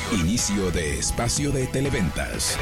Inicio de espacio de Televentas.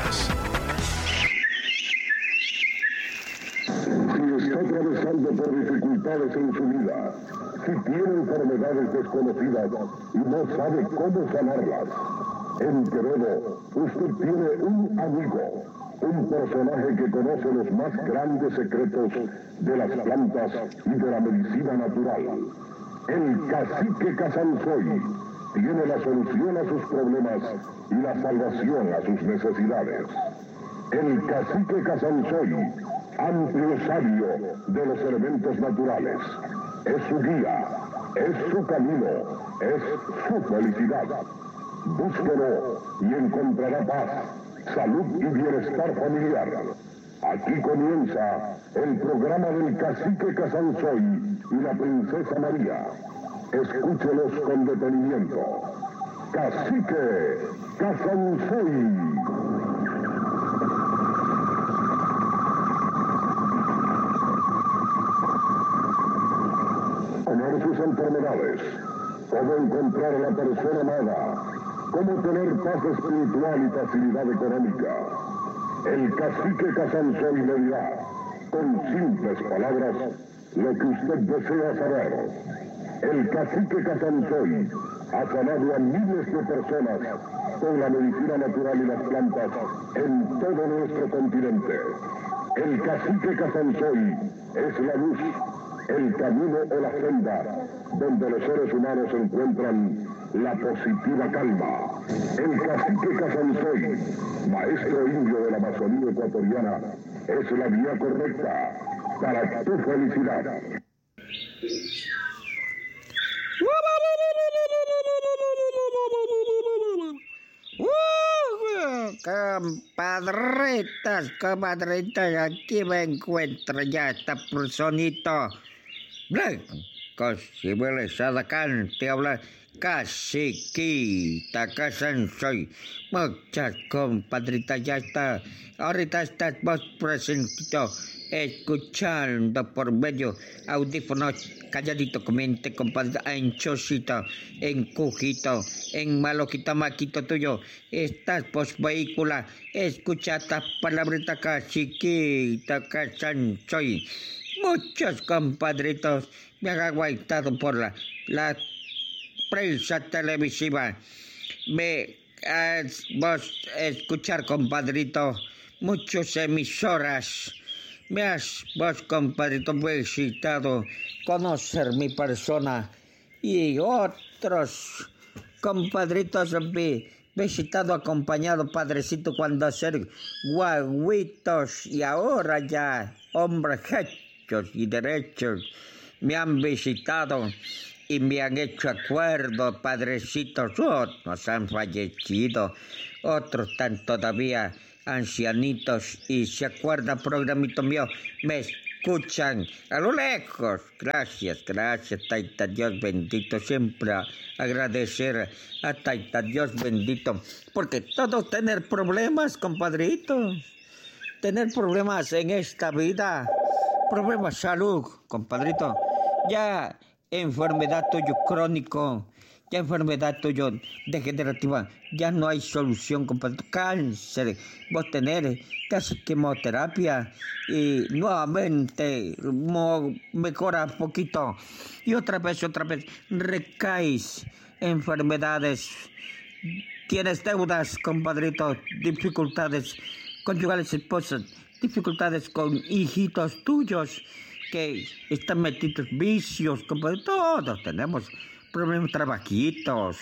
Si está atravesando por dificultades en su vida, si tiene enfermedades desconocidas y no sabe cómo sanarlas, en Quevedo usted tiene un amigo, un personaje que conoce los más grandes secretos de las plantas y de la medicina natural. El cacique Casansoy tiene la solución a sus problemas y la salvación a sus necesidades. El cacique Casansoy, amplio sabio de los elementos naturales, es su guía, es su camino, es su felicidad. Búsquelo y encontrará paz, salud y bienestar familiar. Aquí comienza el programa del cacique Casansoy y la princesa María. Escúchelos con detenimiento. Cacique Casansoy. Conocer sus enfermedades, cómo encontrar a la persona amada, cómo tener paz espiritual y facilidad económica. El cacique Casansoy le dirá, con simples palabras, lo que usted desea saber. El cacique Casansoy ha sanado a miles de personas con la medicina natural y las plantas en todo nuestro continente. El cacique Casansoy es la luz, el camino o la senda donde los seres humanos encuentran la positiva calma. El cacique Casansoy, maestro indio de la Amazonía ecuatoriana, es la vía correcta para tu felicidad. Compadritas, aquí me encuentro ya esta personita. Civilizada cante habla caciquita Casansoy. Muchas compadritas, ya está. Ahorita estás vos presentito, escuchando por medio audífonos, calladito, comente, compadre, en chocito, en cujito, en maloquita maquito tuyo. Estás vos vehícula, escucha esta palabrita caciquita Casansoy. Muchos compadritos me han aguantado por la prensa televisiva. Vos escuchar, compadrito, muchas emisoras. Me has, vos, compadrito, visitado, conocer mi persona. Y otros compadritos visitado, acompañado, padrecito, cuando ser guaguitos. Y ahora ya, hombres hechos y derechos, me han visitado y me han hecho acuerdo, padrecitos. Otros han fallecido, otros están todavía ancianitos y se acuerdan, programito mío, me escuchan a lo lejos. Gracias, Taita Dios bendito, siempre agradecer a Taita Dios bendito, porque todos tener problemas, compadrito, tener problemas en esta vida, problemas de salud, compadrito, ya enfermedad tuyo crónico, ya enfermedad tuyo degenerativa, ya no hay solución, compadre. Cáncer, vos tenés que hacer quimioterapia y nuevamente mejora poquito y otra vez recaes enfermedades, tienes deudas, compadrito, dificultades conyugales, esposas, dificultades con hijitos tuyos que están metidos, vicios, compadre. Todos tenemos problemas, trabajitos,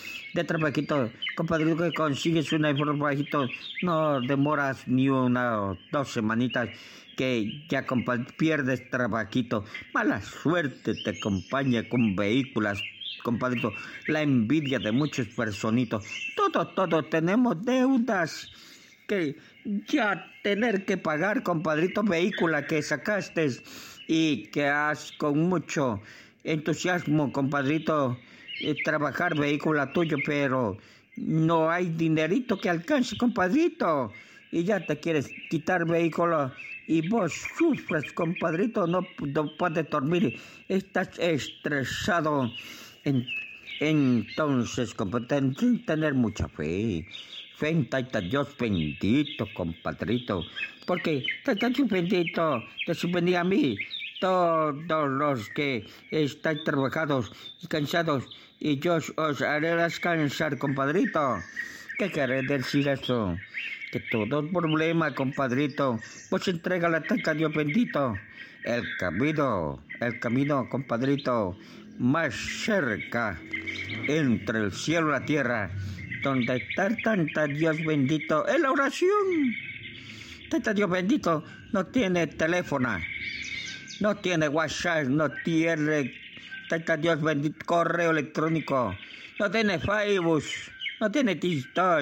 compadre, que consigues un trabajito, no demoras ni 2 semanitas que ya, compadre, pierdes trabajito. Mala suerte te acompaña con vehículos, compadrito, la envidia de muchos personitos. Todos tenemos deudas que ya tener que pagar, compadrito, vehícula que sacaste y que has con mucho entusiasmo, compadrito, trabajar vehículo tuyo, pero no hay dinerito que alcance, compadrito, y ya te quieres quitar vehículo y vos sufres, compadrito, no puedes dormir, estás estresado Entonces, tener mucha fe. Fe en Taita Dios bendito, compadrito. Porque Taita Dios bendito te bendiga a mí. Todos los que estáis trabajados y cansados, y yo os haré descansar, compadrito. ¿Qué quiere decir eso? Que todo problema, compadrito, pues entrega la Taita Dios bendito. El camino, compadrito, más cerca entre el cielo y la tierra, donde está Taita Dios bendito, es la oración. Taita Dios bendito no tiene teléfono, no tiene WhatsApp, no tiene Taita Dios bendito correo electrónico, no tiene Facebook, no tiene TikTok.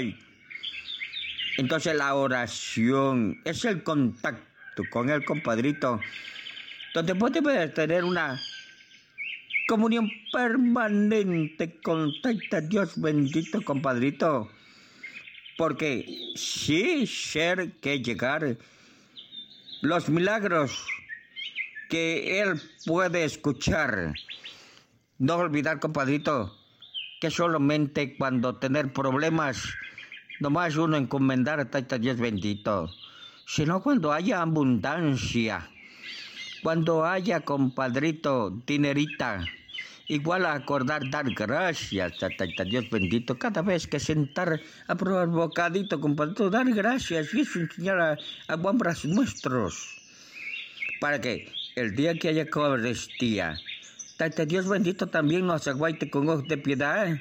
Entonces la oración es el contacto con el compadrito, donde puedes tener una comunión permanente con Taita Dios bendito, compadrito. Porque sí ser que llegar los milagros que Él puede escuchar. No olvidar, compadrito, que solamente cuando tener problemas, nomás uno encomendar a Taita Dios bendito. Sino cuando haya abundancia, cuando haya, compadrito, dinerita, igual a acordar dar gracias a Taita Dios bendito. Cada vez que sentar a probar bocadito, compadrito, dar gracias y eso enseñar a hombres nuestros. Para que el día que haya Eucaristía, Taita Dios bendito también nos aguaite con ojos de piedad.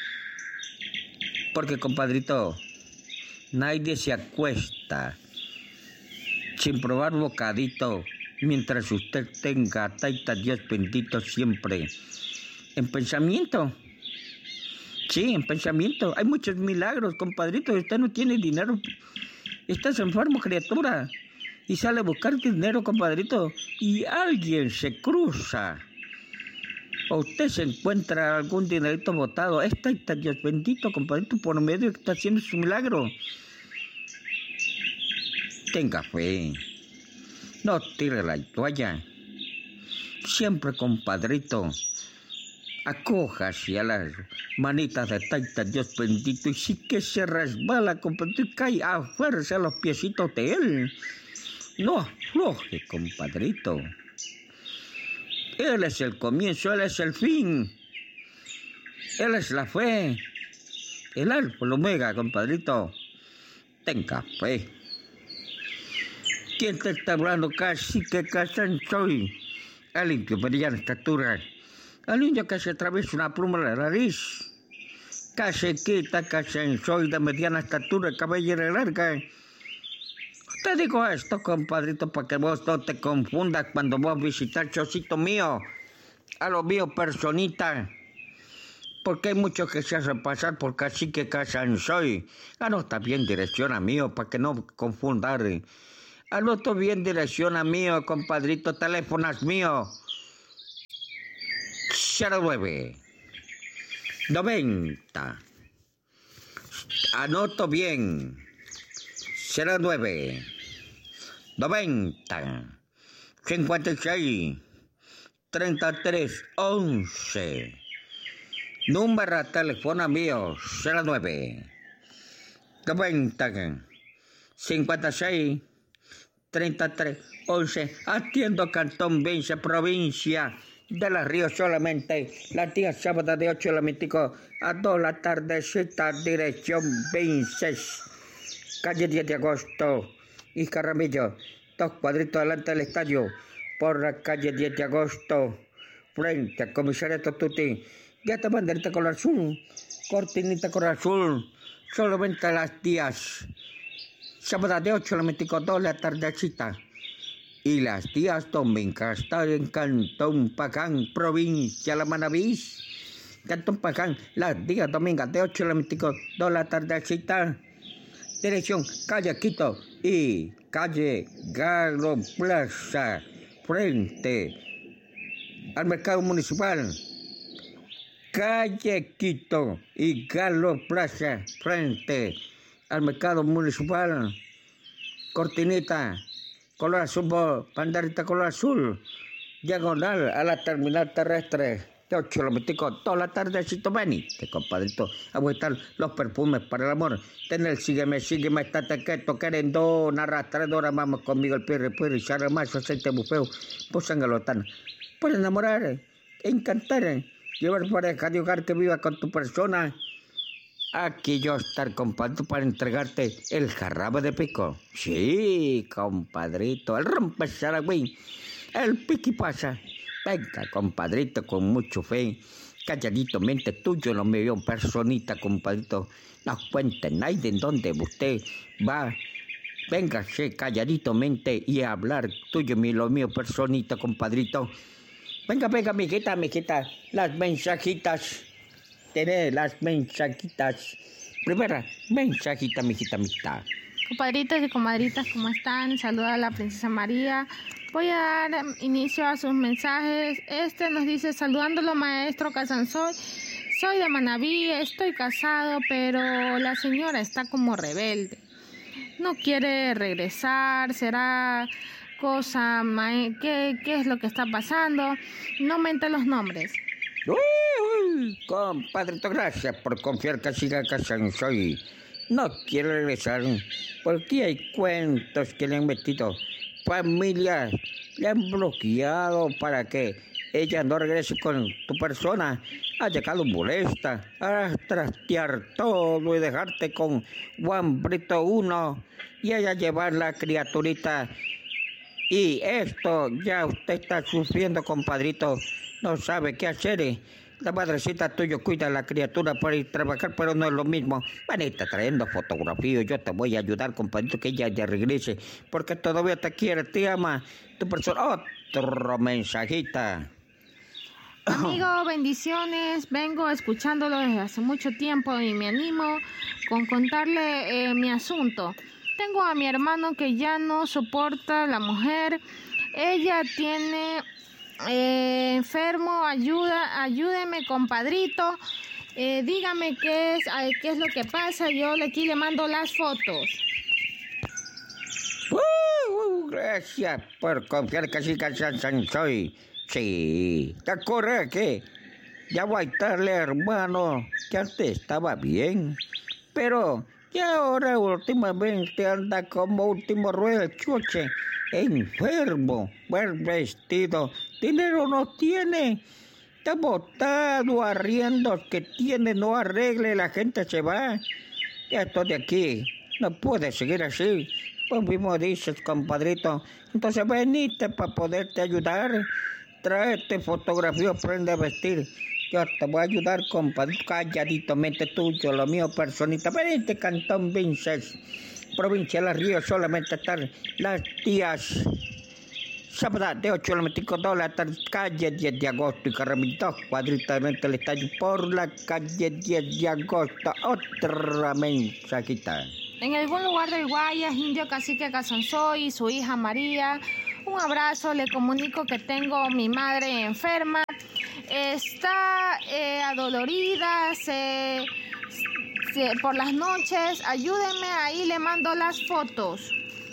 Porque, compadrito, nadie se acuesta sin probar bocadito mientras usted tenga Taita Dios bendito siempre en pensamiento. Sí, en pensamiento. Hay muchos milagros, compadrito. Usted no tiene dinero. Estás enfermo, criatura. Y sale a buscar dinero, compadrito. Y alguien se cruza. O usted se encuentra algún dinerito botado. Es Taita Dios bendito, compadrito, por medio que está haciendo su milagro. Tenga fe. No tire la toalla. Siempre, compadrito, acójase a las manitas de Taita Dios bendito. Y sí que se resbala, compadrito, y cae a fuerza a los piecitos de Él. No afloje, compadrito. Él es el comienzo, Él es el fin. Él es la fe. El alfa, el omega, compadrito. Tenga fe. ¿Quién te está hablando? Casi que casan soy. Al limpio, brillante estatura. Al niño que se atraviesa una pluma en la nariz. Casi quita, casi soy de mediana estatura, cabellera larga. Te digo esto, compadrito, para que vos no te confundas cuando vos visitas chocito mío. A lo mío personita. Porque hay muchos que se hacen pasar por cacique casan soy. Anota bien dirección a mío para que no confundar. Anoto bien dirección a mío, compadrito, teléfonos mío. 09 90. Anoto bien. 09 90 56 33 11. Número de teléfono mío, 09 90 56 33 11. Atiendo Cantón Vence, provincia de Los Ríos solamente. La tía sábado de 8 de la mítico a 2 de la tardecita, dirección Vences, calle 10 de agosto, y Caramillo, 2 cuadritos delante del estadio, por la calle 10 de agosto, frente al comisariato Tuti. Ya te banderita color azul, cortinita color azul, solamente las días. Sábado de 8 a la 22 de la tardecita. Y las días domingas están en Cantón Pacán, provincia de La Manavís. Cantón Pacán, las días domingas de 8 a la 22 de la tardecita. Dirección calle Quito y calle Galo Plaza, frente al mercado municipal. Calle Quito y Galo Plaza, frente al mercado municipal. Cortinita color azul, banderita color azul, diagonal a la terminal terrestre. Yo chulometico, toda la tardecito, venite, compadrito, a buscar los perfumes para el amor. Tener, sígueme, estate quieto, querendón, arrastradora, vamos conmigo el pirri, charamazo, aceite bufeo, pues tan. Por enamorar, encantar, llevar pareja de hogar que viva con tu persona. Aquí yo estar, compadrito, para entregarte el jarabe de pico. Sí, compadrito, el rompecharagüey, el piqui pasa. Venga, compadrito, con mucho fe, calladito, mente tuyo, no me veo personita, compadrito. No cuenten nadie en dónde usted va. Véngase calladito, mente, y a hablar tuyo, lo mío, personita, compadrito. Venga, mijita, las mensajitas. Tener las mensajitas. Primera, mensajita, mijita. Compadritos y comadritas, ¿cómo están? Saluda a la princesa María. Voy a dar inicio a sus mensajes. Nos dice, saludándolo, maestro Casanzoy. Soy de Manabí, estoy casado, pero la señora está como rebelde. No quiere regresar, será cosa... ¿Qué es lo que está pasando? No mente los nombres. Uy, compadrito, gracias por confiar que siga Casanzoy. No quiere regresar, porque hay cuentos que le han metido. Familias le han bloqueado para que ella no regrese con tu persona. Ha llegado molesta a trastear todo y dejarte con Juan Brito 1 y ella llevar la criaturita. Y esto ya usted está sufriendo, compadrito. No sabe qué hacer. La madrecita tuya cuida a la criatura para ir a trabajar, pero no es lo mismo. Vanita trayendo fotografías, yo te voy a ayudar, compadrito, que ella ya regrese, porque todavía te quiere, te ama. Tu persona, otro mensajita. Amigo, bendiciones. Vengo escuchándolo desde hace mucho tiempo y me animo con contarle mi asunto. Tengo a mi hermano que ya no soporta la mujer. Ella tiene... enfermo, ayúdeme, compadrito, dígame qué es lo que pasa. Yo aquí le mando las fotos. Gracias por confiar que sí, Casanzoy. Sí, te acuerdas que ya voy a estarle, hermano, que antes estaba bien, pero ya ahora últimamente anda como último ruedo de chuche, enfermo, mal vestido, dinero no tiene, está botado, arriendos que tiene, no arregle, la gente se va. Ya estoy de aquí, no puede seguir así. Pues mismo dices, compadrito, entonces venite para poderte ayudar. Tráete fotografía, aprende a vestir. Yo te voy a ayudar, compadrito, calladito, mente tuyo, lo mío, personita. Venite, Cantón Vinces, provincia de Los Ríos, solamente están las tías. Sábado de $8.95, calle 10 de agosto y Carramito, cuadrita de el estadio por la calle 10 de agosto. Otra mensajita. En algún lugar del Guayas, indio cacique Casanzoy y su hija María, un abrazo. Le comunico que tengo mi madre enferma, está adolorida, por las noches. Ayúdeme, ahí le mando las fotos.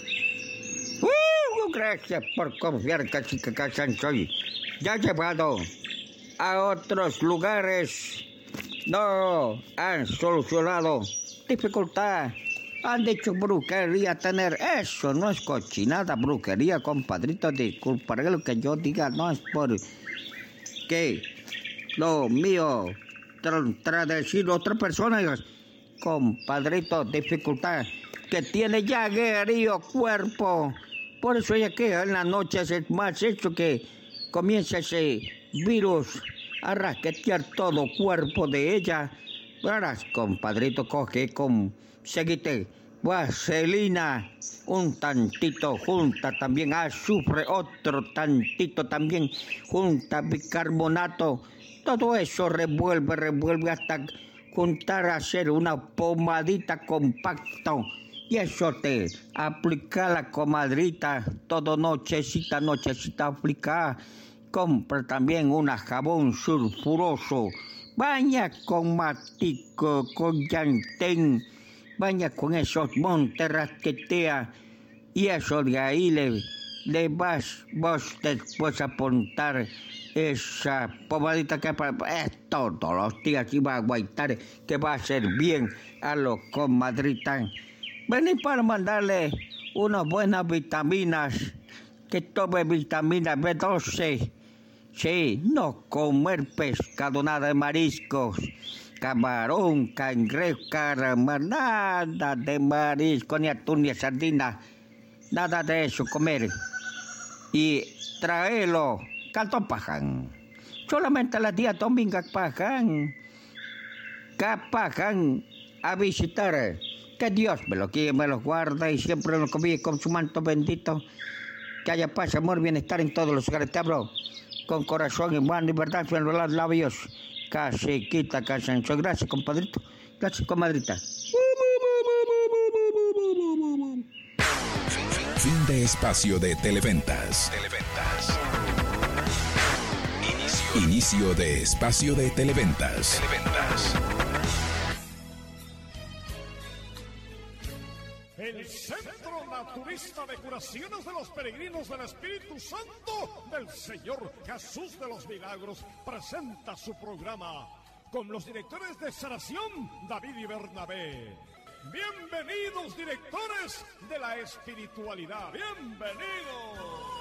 Gracias por confiar, cacique Casanzoy. Ya llevado a otros lugares, no han solucionado dificultad. Han dicho brujería tener. Eso no es cochinada, brujería, compadrito. Disculparé lo que yo diga, no es por que lo mío decir otra persona, compadrito, dificultad que tiene ya aguerrido cuerpo. Por eso ella que en la noche es más hecho que comienza ese virus a rasquetear todo cuerpo de ella. Verás, compadrito, coge seguite vaselina, un tantito, junta también azufre, otro tantito también, junta bicarbonato. Todo eso revuelve hasta juntar a hacer una pomadita compacta. Y eso te aplica la comadrita, todo nochecita aplica. Compra también un jabón sulfuroso. Baña con matico, con llantén. Baña con esos montes rasquetea. Y eso de ahí le vas vos después a apuntar esa pomadita que todos los días iba a aguantar, que va a hacer bien a los comadritas. Vení para mandarle unas buenas vitaminas, que tome vitamina B12. Sí, no comer pescado, nada de mariscos, camarón, cangrejo, caramba, nada de marisco, ni atún, ni sardina, nada de eso comer. Y traerlo, canto pajan. Solamente la tía Dominga pajan, a visitar. Que Dios me lo quiera, me lo guarda y siempre lo cobije con su manto bendito. Que haya paz, amor, bienestar en todos los lugares. Te abro con corazón y mano y verdad en los labios. Caciquita, Casanzo. Gracias, compadrito. Gracias, comadrita. Fin de espacio de Televentas. Inicio de espacio de Televentas. El Centro Naturista de Curaciones de los Peregrinos del Espíritu Santo del Señor Jesús de los Milagros presenta su programa con los directores de sanación David y Bernabé. Bienvenidos, directores de la espiritualidad. Bienvenidos.